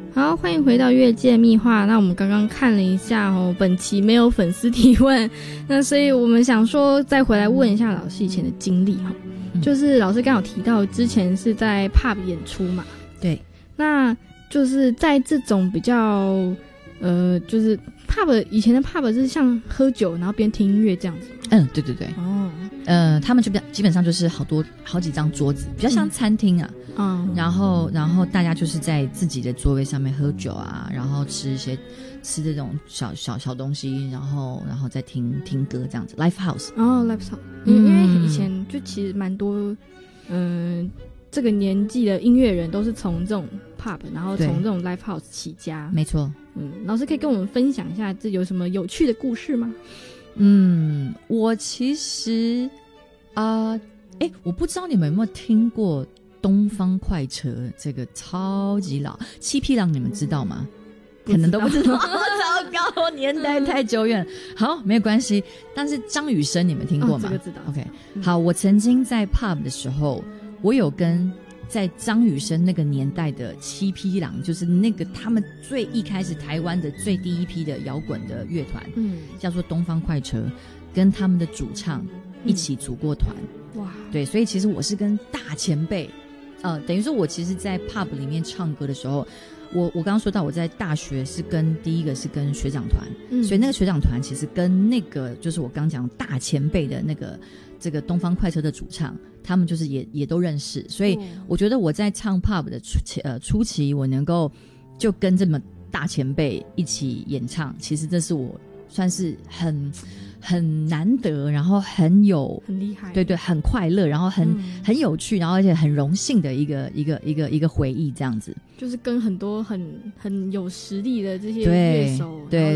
好，欢迎回到越界密话。那我们刚刚看了一下本期没有粉丝提问，那所以我们想说再回来问一下老师以前的经历就是老师刚好提到之前是在 pub 演出嘛， 对， 那就是在这种比较就是 pub 以前的 pub 是像喝酒然后边听音乐这样子吗？ 对对对，他们就基本上就是好几张桌子，比较像餐厅啊。然后大家就是在自己的座位上面喝酒啊，然后吃这种小东西，然后再听歌这样子 ，live house。 live house，因为以前就其实蛮多，这个年纪的音乐人都是从这种 pub， 然后从这种 live house 起家。 没错。 老师可以跟我们分享一下这有什么有趣的故事吗？ 我其实我不知道你们有没有听过东方快车这个超级老七匹狼，你们知道吗？可能都不知道。糟糕，年代太久远。好，没有关系。但是张雨生你们听过吗？ 这个知道。 OK， 好，我曾经在 pub 的时候，我有跟在张雨生那个年代的七匹狼，就是那个他们最一开始台湾的最第一批的摇滚的乐团，叫做东方快车，跟他们的主唱一起组过团。 哇， 对，所以其实我是跟大前辈等于说我其实在 pub 里面唱歌的时候，我刚刚说到我在大学是第一个是跟学长团，所以那个学长团其实跟那个就是我刚讲大前辈的那个这个东方快车的主唱，他们就是也都认识，所以我觉得我在唱 pub 的初期，我能够就跟这么大前辈一起演唱，其实这是我算是很难得，然后很厉害， 对对，很快乐，然后很有趣，然后而且很荣幸的一个回忆，这样子。就是跟很多很有实力的这些乐手， 对，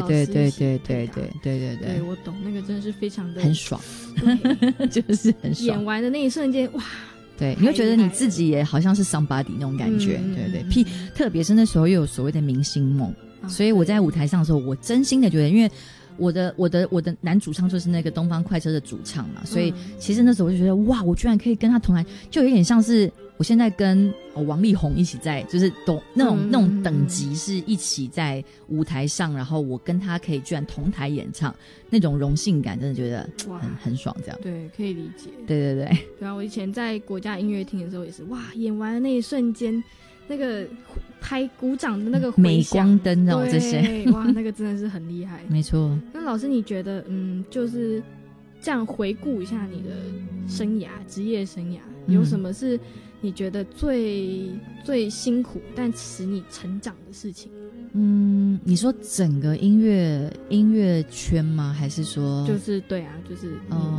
我懂，那个真的是非常的很爽，就是很爽。 演完的那一瞬间，哇！ 对，你会觉得你自己也好像是 somebody 那种感觉，对对。特别是那时候又有所谓的明星梦，所以我在舞台上的时候，我真心的觉得，因为我的男主唱就是那个东方快车的主唱嘛，所以其实那时候我就觉得哇，我居然可以跟他同台，就有点像是我现在跟王力宏一起在，就是那种等级是一起在舞台上，然后我跟他可以居然同台演唱，那种荣幸感真的觉得很爽，这样。 对，可以理解。 对。 对啊，我以前在国家音乐厅的时候也是，哇，演完的那一瞬间，那个拍鼓掌的那个回响， 镁光灯哦，这些， 哇，那个真的是很厉害。 没错。 那老师，你觉得，就是这样回顾一下你的生涯，职业生涯，有什么是你觉得最辛苦但使你成长的事情？ 你说整个音乐圈吗？还是说就是对啊，就是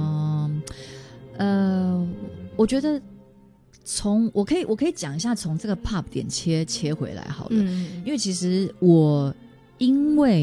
我觉得我可以讲一下从这个 pub 点切回来好了，因为其实因为